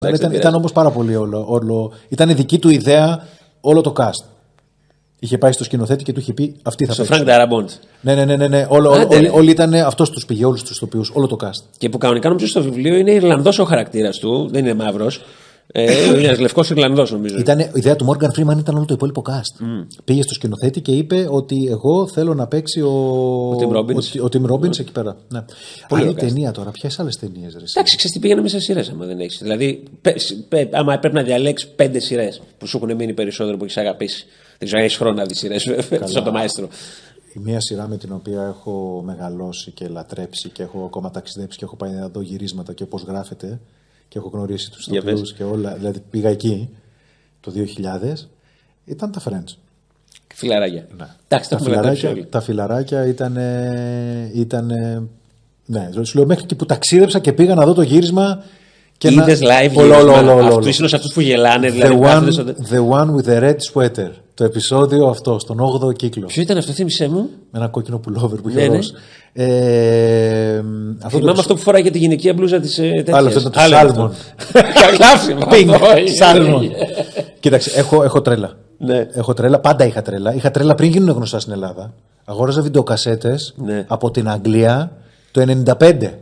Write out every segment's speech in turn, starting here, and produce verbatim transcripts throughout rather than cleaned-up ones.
Ήταν, ήταν όμως πάρα πολύ όλο, όλο. Ήταν δική του ιδέα όλο το cast. Είχε πάει στο σκηνοθέτη και του είχε πει αυτή θα στο παίξει. Frank Darabont. Ναι, ναι, ναι. ναι, ναι. Όλο, Άντε, όλοι, όλοι ήταν αυτός τους πήγε, όλους τους ηθοποιούς, όλο το cast. Και που κανονικά νομίζω στο βιβλίο είναι Ιρλανδός ο χαρακτήρας του, δεν είναι μαύρος. Ε, είναι ένας λευκός Ιρλανδός νομίζω. Ήταν, η ιδέα του Morgan Freeman ήταν όλο το υπόλοιπο cast. Mm. Πήγε στο σκηνοθέτη και είπε ότι εγώ θέλω να παίξει ο, ο Tim Robbins, ο, ο Tim Robbins mm. εκεί πέρα. Ναι. Άλλη ταινία τώρα, ποιες άλλες ταινίες? Εντάξει, ξέρεις τι, πήγαινε μέσα σειρές άμα δεν έχεις. Δηλαδή, πε, πε, άμα πρέπει να διαλέξεις πέντε σειρές που σου έχουν μείνει περισσότερο που έχεις αγαπήσει. Δεν ξέρω αν έχεις χρόνο να δεις σειρές από το Μαέστρο. Η μία σειρά με την οποία έχω μεγαλώσει και λατρέψει και έχω ακόμα ταξιδέψει και έχω πάει να δω γυρίσματα και πώς γράφεται. Και έχω γνωρίσει τους ηθοποιούς και όλα. Δηλαδή πήγα εκεί το δύο χιλιάδες. Ήταν τα Friends. Φιλαράκια. Ναι. Εντάξει, τα, φιλαράκια, τα φιλαράκια ήταν. ήταν ναι, σου λέω μέχρι και που ταξίδεψα και πήγα να δω το γύρισμα. Είδες live γύρισμα. Αυτούς είναι αυτούς που γελάνε. Δηλαδή, the, one, στο... the one with the red sweater. Το επεισόδιο αυτό, στον όγδοο κύκλο. Ποιο ήταν αυτό, θύμισέ μου? Με ένα κόκκινο πουλόβερ που είχε ναι, δώσει. Ναι. Ε, αυτό Θυμάμαι το... αυτό που φοράει για τη γυναικεία μπλούζα της τέτοιας. Άλλο, αυτό ήταν το Σάλμον. Pink, Σάλμον. Κοίταξε, έχω, έχω τρέλα. Ναι. Έχω τρέλα, πάντα είχα τρέλα. Είχα τρέλα πριν γίνουν γνωστά στην Ελλάδα. Αγόραζα βιντεοκασέτες ναι. από την Αγγλία το ενενήντα πέντε.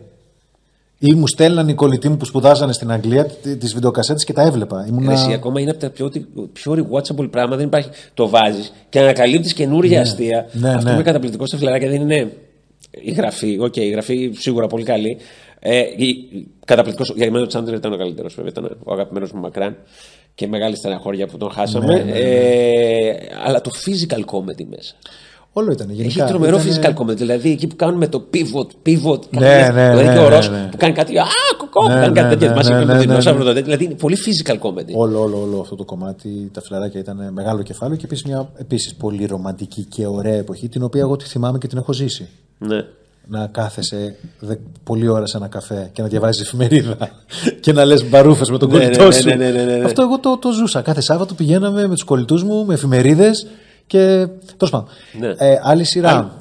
Ή μου στέλναν οι κολλητοί μου που σπουδάζανε στην Αγγλία τις βιντεοκασέτες και τα έβλεπα. Ήμουνα... Εσύ ακόμα είναι από τα πιο, πιο rewatchable πράγματα. Δεν υπάρχει. Το βάζεις και ανακαλύπτεις καινούργια ναι. αστεία. Ναι, αυτό ναι. είναι καταπληκτικό στα φιλαράκια. Δεν είναι η γραφή. Οκ, okay, η γραφή σίγουρα πολύ καλή. Ε, καταπληκτικός. Για μένα ο Τσάντλερ ήταν ο καλύτερος. Ήταν ο αγαπημένος μου μακράν. Και μεγάλη στεναχώρια που τον χάσαμε. Ναι, ναι, ναι. Ε, αλλά το physical comedy μέσα. Όλο ήταν. Γενικά, έχει τρομερό ήτανε... physical comedy. Δηλαδή εκεί που κάνουμε το pivot, pivot. Ναι, ναι, δηλαδή ναι, και ο Ρος ναι, ναι. που κάνει κάτι. Α, κοκό, ναι, που κάνει ναι, κάτι τέτοιο. Ναι, Μας ναι, είπε ναι, με την ναι, ναι, ναι. Δηλαδή είναι πολύ physical comedy. Όλο, όλο, όλο αυτό το κομμάτι, τα φιλαράκια ήταν μεγάλο κεφάλαιο και επίσης μια επίσης πολύ ρομαντική και ωραία εποχή, την οποία εγώ τη θυμάμαι και την έχω ζήσει. Ναι. Να κάθεσαι δε, πολλή ώρα σε ένα καφέ και να διαβάζεις εφημερίδα και να λες μπαρούφες με τον ναι, κολλητό ναι, σου. Ναι, ναι, ναι, ναι, ναι. Αυτό εγώ το, το ζούσα. Κάθε Σάββατο πηγαίναμε με τους κολλητούς μου, με εφημερίδες και. Τέλος πάντων. Ναι. Ε, άλλη σειρά.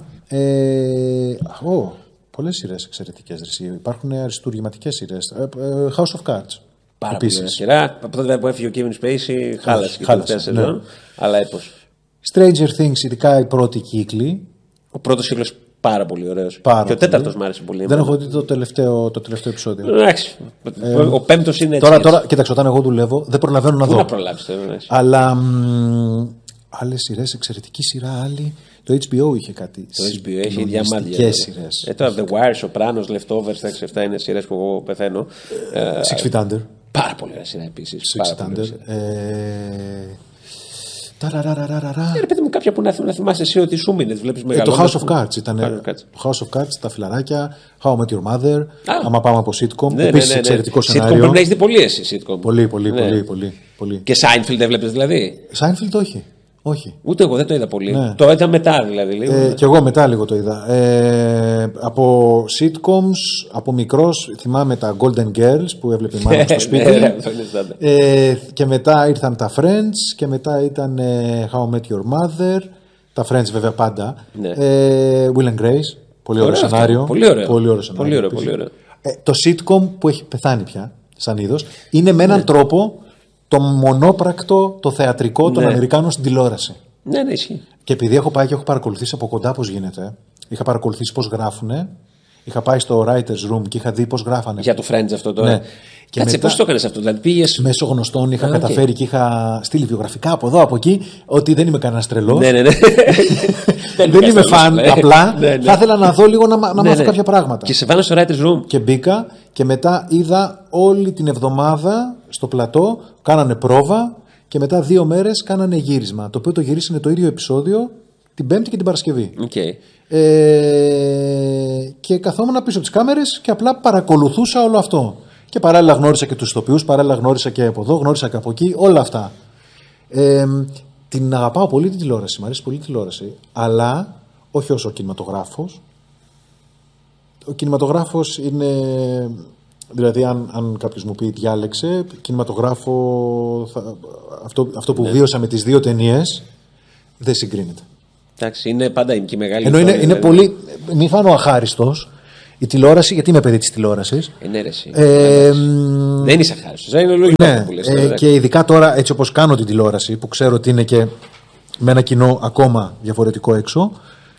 Ε, oh, πολλές σειρές εξαιρετικές. Υπάρχουν αριστούργηματικές σειρές. House of Cards. Πάρα πολύ σειρά. Από τότε που έφυγε ο Kevin Spacey, χάλασε. Χάλασε. Ναι. Αλλά έπως. Stranger Things, ειδικά η πρώτη κύκλη. Ο πρώτος κύκλος πάρα πολύ ωραίος. Πάρα και ο τέταρτος μου άρεσε πολύ. Δεν έχω δει το τελευταίο, το τελευταίο επεισόδιο. Εντάξει. Ε, ο πέμπτος είναι έτσι. Τώρα, έτσι. τώρα, κοίταξε, όταν εγώ δουλεύω, δεν προλαβαίνω να Πού δω. να προλάβεις, αλλά άλλες σειρές, εξαιρετική σειρά, άλλη. Το H B O είχε κάτι. Το H B O έχει διαμάντια. Σειρές. Ε, τώρα The Wire, Sopranos, Leftovers, έξι εφτά είναι σειρές που εγώ πεθαίνω. Six Feet Under. Πάρα πολύ ωραία σειρά επίσης. Six Feet Under. Ε, ρε παιδί μου, κάποια που να, να θυμάσαι εσύ ότι σου μείνε, βλέπεις μεγάλο. Ε, το House of Cards ήταν. Το House of Cards, τα φιλαράκια, How I Met Your Mother. Άμα πάμε από sitcom. Ναι, επίσης ναι, ναι, εξαιρετικό ναι. σενάριο. Sitcom πρέπει να έχεις δει πολύ εσύ sitcom. Πολύ, πολύ, ναι. πολύ, πολύ, πολύ. Και Seinfeld έβλεπες δηλαδή? Seinfeld όχι. Όχι. Ούτε εγώ δεν το είδα πολύ. Ναι. Το είδα μετά δηλαδή. Λίγο. Ε, και εγώ μετά λίγο το είδα. Ε, από sitcoms, από μικρός, θυμάμαι τα Golden Girls που έβλεπε η μάνα στο σπίτι. ε, και μετά ήρθαν τα Friends και μετά ήταν ε, How I Met Your Mother. Τα Friends βέβαια πάντα. Ναι. Ε, Will and Grace. Πολύ ωραίο σενάριο. Πολύ ωραίο. Πολύ ωραίο σενάριο. Πολύ ωραίο, πολύ ωραίο. Ε, το sitcom που έχει πεθάνει πια, σαν είδος, είναι με έναν ναι. τρόπο το μονόπρακτο, το θεατρικό των ναι. Αμερικάνων στην τηλεόραση. Ναι, ναι, ισχύει. Και επειδή έχω πάει και έχω παρακολουθήσει από κοντά πώς γίνεται, είχα παρακολουθήσει πώς γράφουνε, είχα πάει στο writer's room και είχα δει πώς γράφανε. Για το Friends αυτό τώρα. Ναι. Και κάτσε, πώς το έκανες αυτό, δηλαδή πήγες. Μέσω γνωστών είχα ah, καταφέρει okay. και είχα στείλει βιογραφικά από εδώ, από εκεί, ότι δεν είμαι κανένα τρελό. Ναι, ναι, ναι. δεν είμαι φαν, απλά ναι, ναι. θα ήθελα να δω λίγο να, να ναι, μάθω ναι. κάποια πράγματα. Και σε βάλω στο writer's room. Και μπήκα και μετά είδα όλη την εβδομάδα στο πλατό, κάνανε πρόβα και μετά δύο μέρες κάνανε γύρισμα. Το οποίο το γυρίσανε το ίδιο επεισόδιο την Πέμπτη και την Παρασκευή. Okay. Ε, και καθόμουν πίσω από τις κάμερες και απλά παρακολουθούσα όλο αυτό. Και παράλληλα γνώρισα και τους ηθοποιούς, παράλληλα γνώρισα και από εδώ, γνώρισα και από εκεί, όλα αυτά. Ε, την αγαπάω πολύ την τηλεόραση, μου αρέσει πολύ η τηλεόραση, αλλά όχι όσο ο κινηματογράφος. Ο κινηματογράφος είναι, δηλαδή αν, αν κάποιος μου πει διάλεξε, κινηματογράφο, θα, αυτό, αυτό που ναι. βίωσα με τις δύο ταινίες δεν συγκρίνεται. Εντάξει, είναι πάντα και μεγάλη. Ενώ είναι, είναι πολύ, μη φάνω αχάριστος, Η τηλεόραση, γιατί είμαι παιδί της τηλεόρασης. Ενέρεση. Ε, δεν είσαι αχάριστος. Δεν είναι λογικό ναι, που λες. Ε, και ειδικά τώρα, έτσι όπως κάνω την τηλεόραση, που ξέρω ότι είναι και με ένα κοινό ακόμα διαφορετικό έξω.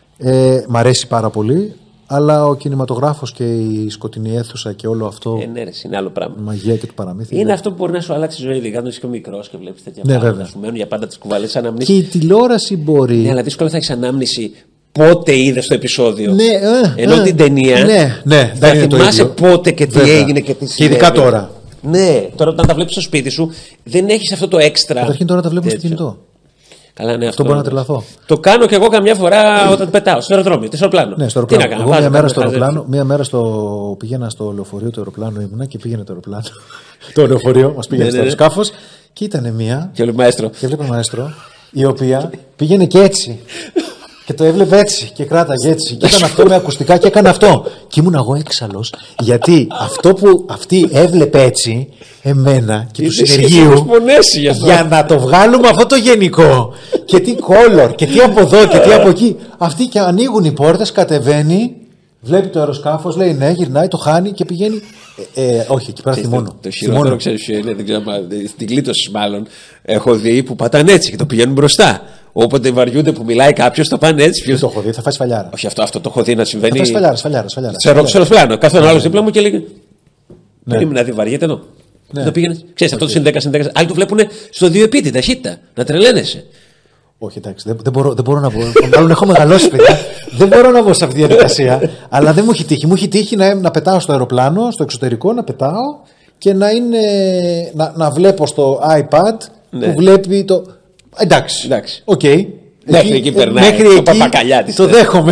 Ε, μ' αρέσει πάρα πολύ. Αλλά ο κινηματογράφος και η σκοτεινή αίθουσα και όλο αυτό. Ενέρεση, είναι άλλο πράγμα. Η μαγεία και το παραμύθι. Είναι, είναι αυτό που μπορεί να σου αλλάξει τη ζωή, ειδικά όταν είσαι μικρός και βλέπεις τέτοια ναι, πράγματα. Βέβαια. Σου μένουν για πάντα τις κουβαλές αναμνήσεις. Και η τηλεόραση μπορεί. Ναι, αλλά δύσκολα θα έχεις ανάμνηση πότε είδες το επεισόδιο. Ναι, ε, Ενώ ε, την ταινία. Ναι, ναι, θα θυμάσαι πότε και τι βέβαια. έγινε και τι Και συνέβη. ειδικά τώρα. Ναι, τώρα όταν τα βλέπεις στο σπίτι σου δεν έχεις αυτό το έξτρα. Καταρχήν τώρα τα βλέπουμε στο κινητό. Καλά, ναι, αυτό μπορεί να τρελαθώ. Το κάνω κι εγώ καμιά φορά όταν πετάω στο αεροδρόμιο, στο αεροπλάνο. Ναι, στο αεροπλάνο. Τι να κάνω, εγώ μία μέρα στο αεροπλάνο, μία μέρα στο... πήγαινα στο λεωφορείο του αεροπλάνου ήμουνα και πήγαινε το αεροπλάνο. Το λεωφορείο μας πήγαινε στο αεροσκάφος και ήταν μία. Και έβλεπε μαέστρο. Και έβλεπε μαέστρο, η οποία πήγαινε και έτσι. Και το έβλεπε έτσι και κράταγε έτσι. Και ήταν αυτό με ακουστικά και έκανε αυτό. Και ήμουν εγώ έξαλλος, γιατί αυτό που αυτή έβλεπε έτσι, εμένα και του συνεργείου, για να το βγάλουμε αυτό το γενικό. Και τι color, και τι από εδώ, και τι από εκεί. Αυτοί και ανοίγουν οι πόρτες, κατεβαίνει, βλέπει το αεροσκάφος, λέει ναι, γυρνάει, το χάνει και πηγαίνει. Ε, ε, όχι, εκεί πέρα θυμώνω. Το χειρότερο ξέρεις ποιο είναι, δεν ξέρω, στην κλήτωση μάλλον. Έχω δει που πατάνε έτσι και το πηγαίνουν μπροστά. Όποτε βαριούνται που μιλάει κάποιο, το πάνε έτσι. Ποιος... Το έχω δει, θα φάει σφαλιάρα. Όχι, αυτό, αυτό το έχω δει να συμβαίνει. Θα φάει σφαλιάρα, σφαλιάρα. σφαλιάρα. Σε αεροπλάνο. Κάθε άλλο δίπλα μου και λέει. Ναι. Περίμενα να δει, βαριέται εδώ. Ναι. Το πήγαινε. Ξέρεις, αυτό το συν δέκα συν δέκα. Άλλοι το βλέπουν στο δύο επί την ταχύτητα. Να τρελαίνεσαι. Όχι, εντάξει, δεν, δεν, μπορώ, δεν μπορώ να πω. Μάλλον έχω μεγαλώσει, παιδιά. Δεν μπορώ να μπω σε αυτή τη διαδικασία. Αλλά δεν μου έχει τύχει. Μου έχει τύχει να, να πετάω στο αεροπλάνο, στο εξωτερικό, να πετάω και να, είναι, να, να βλέπω στο iPad ναι. που βλέπει το. Εντάξει. Οκ. Okay. Μέχρι εκεί περνάει. Μέχρι το παπακαλιά της. Το δέχομαι.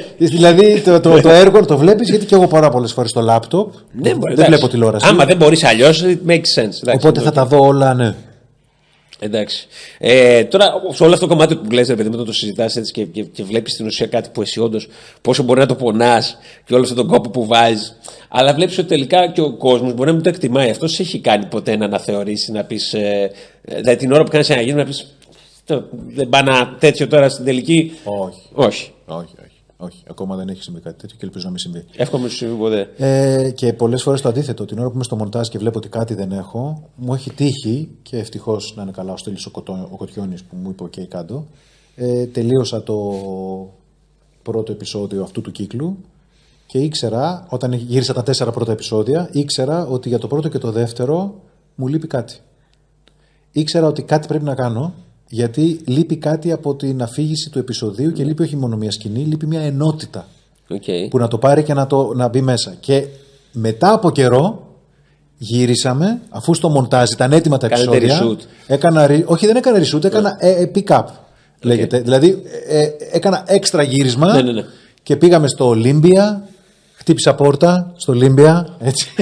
Δηλαδή το, το, το έργο το βλέπεις, γιατί και εγώ πάρα πολλές φορές στο λάπτοπ. Ναι, μπορεί, δεν βλέπω τηλεόραση. Άμα δεν μπορείς αλλιώς, it makes sense. Εντάξει, οπότε θα τα δω όλα, ναι. Εντάξει. Ε, τώρα, σε όλο αυτό το κομμάτι που λες, ρε παιδί μου, το συζητάς έτσι και, και, και βλέπεις στην ουσία κάτι που εσύ όντως πόσο μπορεί να το πονάς και όλο αυτόν τον κόπο που βάζεις. Αλλά βλέπεις ότι τελικά και ο κόσμος μπορεί να μην το εκτιμάει. Αυτό σε έχει κάνει ποτέ να αναθεωρήσει, να πεις. Ε, δηλαδή την ώρα που κάνεις ένα γύρισμα να πεις. Δεν πάει ένα τέτοιο τώρα στην τελική. Όχι. Όχι. Όχι, όχι. Όχι. Ακόμα δεν έχει συμβεί κάτι τέτοιο και ελπίζω να μην συμβεί. Εύχομαι να συμβεί ποτέ. Ε, και πολλές φορές το αντίθετο. Την ώρα που είμαι στο μοντάζ και βλέπω ότι κάτι δεν έχω, μου έχει τύχει και ευτυχώς να είναι καλά ο Στέλιος ο, Κοτώ, ο Κοτιώνης που μου είπε: OK, κάτω. Ε, τελείωσα το πρώτο επεισόδιο αυτού του κύκλου και ήξερα, όταν γύρισα τα τέσσερα πρώτα επεισόδια, ήξερα ότι για το πρώτο και το δεύτερο μου λείπει κάτι. Ήξερα ότι κάτι πρέπει να κάνω. Γιατί λείπει κάτι από την αφήγηση του επεισοδίου και λείπει όχι μόνο μια σκηνή, λείπει μια ενότητα okay. που να το πάρει και να, το, να μπει μέσα. Και μετά από καιρό γύρισαμε, αφού στο μοντάζ ήταν έτοιμα τα επεισόδια. Έκανα, όχι, δεν έκανα reshoot, έκανα ναι. ε, pick-up. Okay. Λέγεται. Δηλαδή ε, ε, έκανα έξτρα γύρισμα ναι, ναι, ναι. και πήγαμε στο Ολύμπια. Χτύπησα πόρτα στο Ολύμπια.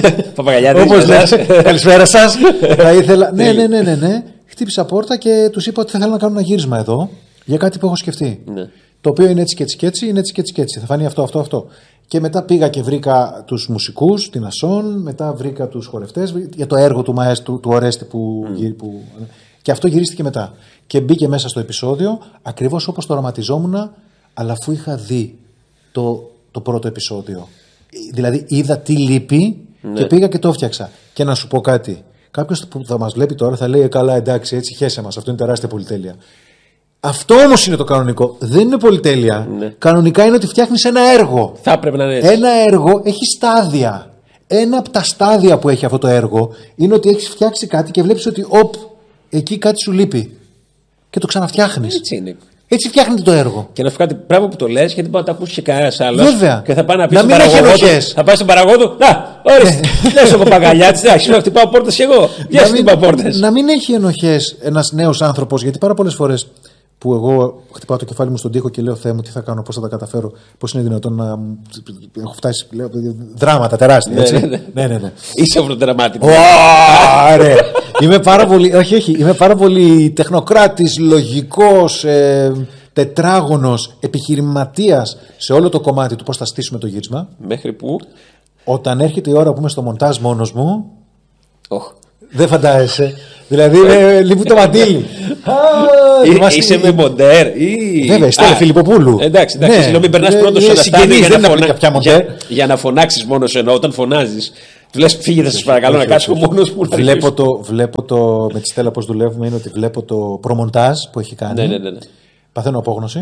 Όπως λέτε. Καλησπέρα σας. Θα ήθελα. Ναι, ναι, ναι, ναι, ναι. Χτύπησα πόρτα και τους είπα ότι θα ήθελα να κάνω ένα γύρισμα εδώ για κάτι που έχω σκεφτεί. Ναι. Το οποίο είναι έτσι και έτσι και έτσι, είναι έτσι και έτσι και έτσι. Θα φανεί αυτό, αυτό, αυτό. Και μετά πήγα και βρήκα τους μουσικούς, την Ασόν, μετά βρήκα τους χορευτές για το έργο του Μαέστρου, του Ορέστη που, mm. που. Και αυτό γυρίστηκε μετά. Και μπήκε μέσα στο επεισόδιο ακριβώς όπως το οραματιζόμουν, αλλά αφού είχα δει το, το πρώτο επεισόδιο. Δηλαδή είδα τι λείπει ναι. και πήγα και το έφτιαξα. Και να σου πω κάτι. Κάποιος που θα μας βλέπει τώρα θα λέει: καλά, εντάξει, έτσι χέσε μας. Αυτό είναι τεράστια πολυτέλεια. Αυτό όμως είναι το κανονικό. Δεν είναι πολυτέλεια. Ναι. Κανονικά είναι ότι φτιάχνεις ένα έργο. Θα έπρεπε να είναι έτσι. Ένα έργο έχει στάδια. Ένα από τα στάδια που έχει αυτό το έργο είναι ότι έχεις φτιάξει κάτι και βλέπεις ότι οπ, εκεί κάτι σου λείπει. Και το ξαναφτιάχνεις. Έτσι είναι. Έτσι φτιάχνετε το έργο. Και να σου κάτι πράγμα που το λες, γιατί μπορεί να το ακούσει και κανένα άλλο. Βέβαια. Και θα πάει να πει να στον παραγωγό του. Θα πάει στον παραγωγό του. Να, ορίστε. Λες ο Παπαγαλιάτης. Εντάξει, να χτυπάω πόρτες κι εγώ. Για να χτυπάω πόρτες. Να μην έχει ενοχές ένας νέος άνθρωπος, γιατί πάρα πολλές φορές που εγώ χτυπάω το κεφάλι μου στον τοίχο και λέω: Θεέ μου, τι θα κάνω, πώς θα τα καταφέρω, πώς είναι δυνατόν να. Έχω φτάσει. Λέω, δράματα τεράστια. Έτσι. ναι, ναι, ναι. ναι, ναι. Είσαι overdrammatic. Ωραία. Είμαι πάρα πολύ. Όχι, όχι. Είμαι πάρα πολύ τεχνοκράτης, λογικός, ε, τετράγωνος, επιχειρηματίας σε όλο το κομμάτι του πώς θα στήσουμε το γύρισμα. Μέχρι που. Όταν έρχεται η ώρα που είμαι στο μοντάζ μόνος μου. Oh. Δεν φαντάζεσαι. Δηλαδή λείπει το μαντίλι. Ή, είσαι με μοντέρ. Ή... Βέβαια, η Στέλλα Φιλιπποπούλου. Εντάξει, εντάξει. Ναι. Λέω, μην περνάς πρώτος σε στάδιο για, να φωνα... για, για να φωνάξεις μόνος ενώ όταν φωνάζεις. Του λες φύγε, θα σας παρακαλώ να κάτσω μόνος μου. Βλέπω το, βλέπω το, με τη Στέλλα πώς δουλεύουμε είναι ότι βλέπω το προμοντάζ που έχει κάνει. Ναι, ναι, ναι, ναι. Παθαίνω απόγνωση.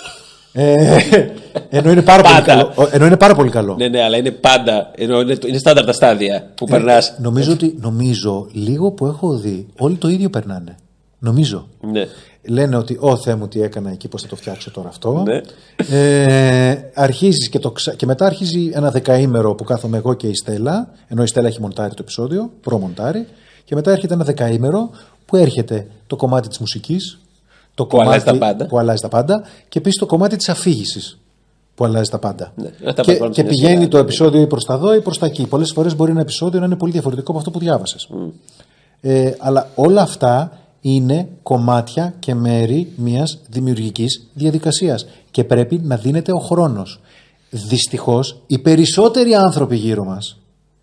ε, ενώ, είναι πάρα πολύ καλό, ενώ είναι πάρα πολύ καλό. Ναι, ναι, αλλά είναι πάντα. Είναι, είναι στάνταρ τα στάδια που ε, περνάς. Νομίζω ότι νομίζω λίγο που έχω δει όλοι το ίδιο περνάνε. Νομίζω. Ναι. Λένε ότι «Ω Θεέ μου, τι έκανα εκεί, πώς θα το φτιάξω τώρα αυτό». Ναι. Ε, αρχίζεις και, το ξα... και μετά αρχίζει ένα δεκαήμερο που κάθομαι εγώ και η Στέλλα, ενώ η Στέλλα έχει μοντάρει το επεισόδιο, προμοντάρει, και μετά έρχεται ένα δεκαήμερο που έρχεται το κομμάτι της μουσικής, το που, κομμάτι αλλάζει τα πάντα. που αλλάζει τα πάντα, και επίσης το κομμάτι της αφήγησης που αλλάζει τα πάντα. Ναι. Τα και και πηγαίνει σειρά, το επεισόδιο ή προς τα εδώ ή προς τα εκεί. Πολλές φορές μπορεί ένα επεισόδιο να είναι πολύ διαφορετικό από αυτό που διάβασες. Mm. Ε, αλλά όλα αυτά είναι κομμάτια και μέρη μιας δημιουργικής διαδικασίας και πρέπει να δίνεται ο χρόνος. Δυστυχώς οι περισσότεροι άνθρωποι γύρω μας,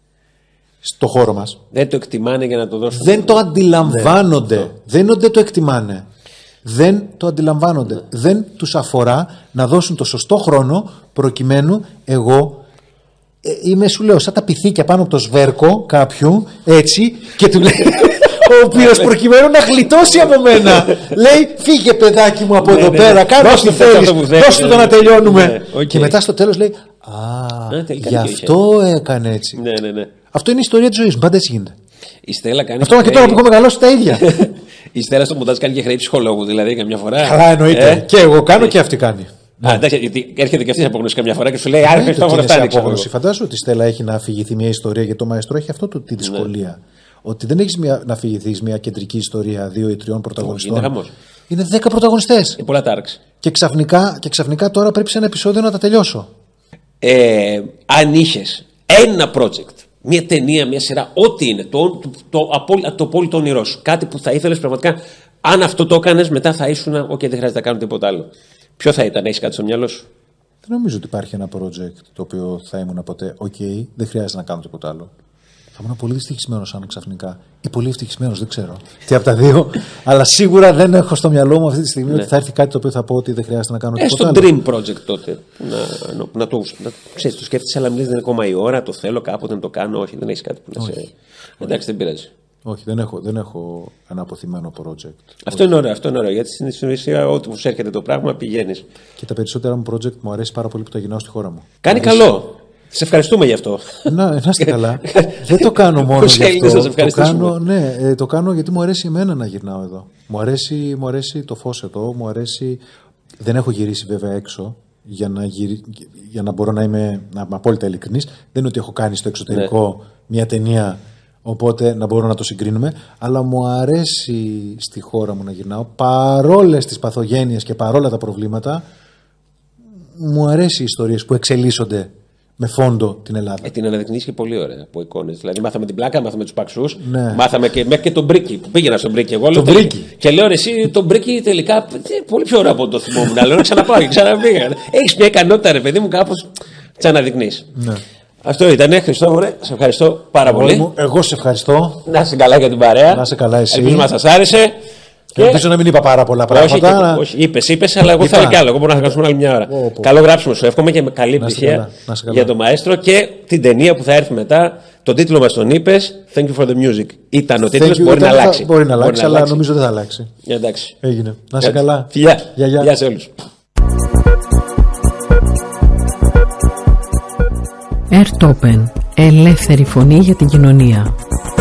στο χώρο μας, δεν το εκτιμάνε για να το δώσουν. Δεν το αντιλαμβάνονται. Ναι. Δεν, δεν το εκτιμάνε. Δεν το αντιλαμβάνονται. Ναι. Δεν τους αφορά να δώσουν το σωστό χρόνο προκειμένου εγώ ε, είμαι, σου λέω, σαν τα πυθίκια πάνω από το σβέρκο κάποιου, έτσι, και του λέει... ο οποίος προκειμένου να γλιτώσει από μένα λέει φύγε παιδάκι μου από εδώ πέρα, κάνε ό,τι θέλεις, δώσ' του το να τελειώνουμε. Και μετά στο τέλος λέει α, γι' αυτό έκανε έτσι. Αυτό είναι η ιστορία της ζωής μου, πάντα έτσι γίνεται. Αυτό και τώρα που έχω μεγαλώσει τα ίδια. Η Στέλλα στο μοντάζ κάνει και χρέη ψυχολόγου, δηλαδή καμιά φορά. Καλά, εννοείται. Και εγώ κάνω και αυτή κάνει. Α, εντάξει, γιατί έρχεται και αυτή την απόγνωση καμιά φορά και σου λέει άρα Χριστόφορο φτάνει. Φαντάζομαι ότι η Στέλλα έχει να αφηγηθεί μια ιστορία, γιατί το μαέστρο έχει αυτό τη δυσκολία. Ότι δεν έχεις μια, να αφηγηθείς μια κεντρική ιστορία δύο ή τριών πρωταγωνιστών. Είναι χαμός. Είναι δέκα πρωταγωνιστές. Είναι πολλά τάρξ. Και ξαφνικά, και ξαφνικά τώρα πρέπει σε ένα επεισόδιο να τα τελειώσω. Ε, αν είχες ένα project, μια ταινία, μια σειρά, ό,τι είναι, το, το, το, το, το απόλυτο όνειρό σου, κάτι που θα ήθελες πραγματικά, αν αυτό το έκανες, μετά θα ήσουν, οκ, okay, δεν χρειάζεται να κάνω τίποτα άλλο. Ποιο θα ήταν, έχεις κάτι στο μυαλό σου? Δεν νομίζω ότι υπάρχει ένα project το οποίο θα ήμουν ποτέ, οκ, okay, δεν χρειάζεται να κάνω τίποτα άλλο. Θα ήμουν πολύ ευτυχισμένος αν ξαφνικά. Ή πολύ ευτυχισμένος, δεν ξέρω. Τι από τα δύο. Αλλά σίγουρα δεν έχω στο μυαλό μου αυτή τη στιγμή ναι. ότι θα έρθει κάτι το οποίο θα πω ότι δεν χρειάζεται να κάνω ε, τίποτα στο άλλο. Dream Project τότε. Να, να, να το, να, ξέρεις, το σκέφτεσαι, αλλά μιλείς, δεν είναι ακόμα η ώρα, το θέλω κάποτε να το κάνω. Όχι, δεν έχεις κάτι που να σε. Όχι. Εντάξει, δεν πειράζει. Όχι, δεν έχω, δεν έχω ένα αποθυμένο project. Αυτό είναι ωραίο, αυτό είναι ωραίο. Γιατί στην ουσία, ό,τι σου έρχεται το πράγμα, πηγαίνεις. Και τα περισσότερα μου project μου αρέσει πάρα πολύ που τα γυρνάω στη χώρα μου. Κάνει καλό. Σε ευχαριστούμε γι' αυτό. Να, να είστε καλά. Δεν το κάνω μόνο γι' αυτό. Το κάνω, ναι, ε, το κάνω γιατί μου αρέσει εμένα να γυρνάω εδώ. Μου αρέσει, μου αρέσει το φως εδώ, μου αρέσει... Δεν έχω γυρίσει βέβαια έξω για να, γυρι... για να μπορώ να είμαι, να είμαι απόλυτα ειλικρινής. Δεν είναι ότι έχω κάνει στο εξωτερικό ναι. μια ταινία, οπότε να μπορώ να το συγκρίνουμε. Αλλά μου αρέσει στη χώρα μου να γυρνάω. Παρόλες τις παθογένειες και παρόλα τα προβλήματα, μου αρέσει οι ιστορίες που εξελίσσονται με φόντο την Ελλάδα. Ε, την αναδεικνύεις και πολύ ωραία από εικόνες. Δηλαδή, μάθαμε την πλάκα, μάθαμε τους παξούς, ναι. μάθαμε και, μέχρι και τον Μπρίκι που πήγαινα στον Μπρίκι. Εγώ λέω, Μπρίκι. Και λέω εσύ τον Μπρίκι τελικά πολύ πιο ωραίο από το θυμόμουν. Λέω να ξαναπάω και ξαναπήγα. Έχεις μια ικανότητα, ρε παιδί μου, κάπως τι αναδεικνύεις. Ναι. Αυτό ήταν, Χριστόφορε. Σε ευχαριστώ πάρα πολύ. Μου, εγώ σε ευχαριστώ. Να είσαι καλά για την παρέα. Να είσαι καλά εσύ. Ελπίζω να σας άρεσε. Και... Ελπίζω να μην είπα πάρα πολλά πράγματα. Όχι, όχι είπες, είπες, αλλά εγώ θα έλεγα κι άλλο. Εγώ μπορώ να χάσουμε άλλη μια ώρα. Oh, oh. Καλό γράψιμο σου εύχομαι και με καλή επιτυχία για το μαέστρο και την ταινία που θα έρθει μετά. Τον τίτλο μας τον είπες. Thank you for the music. Ήταν ο τίτλος, μπορεί να αλλάξει. Μπορεί να αλλάξει, αλλά νομίζω δεν θα αλλάξει. Εντάξει. Έγινε. Να είσαι καλά. Φιλιά. Γεια σε όλους. Airtopen. Ελεύθερη φωνή για την κοινωνία.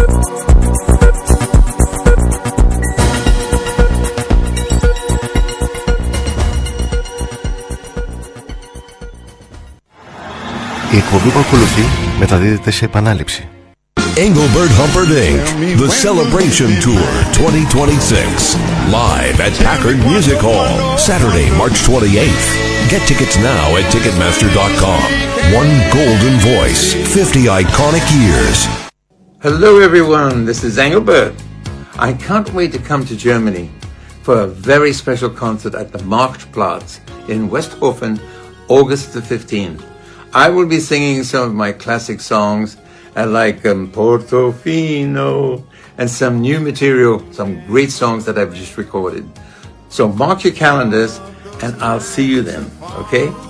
Η εκπομπή που ακολουθεί μεταδίδεται σε επανάληψη. Engelbert Humperdinck, The Celebration Tour twenty twenty-six, live at Packard Music Hall, Saturday, March twenty-eighth. Get tickets now at Ticketmaster dot com. One golden voice, fifty iconic years. Hello everyone, this is Engelbert. I can't wait to come to Germany for a very special concert at the Marktplatz in Westhofen, August the fifteenth. I will be singing some of my classic songs uh, like um, Portofino and some new material, some great songs that I've just recorded. So mark your calendars, and I'll see you then, okay?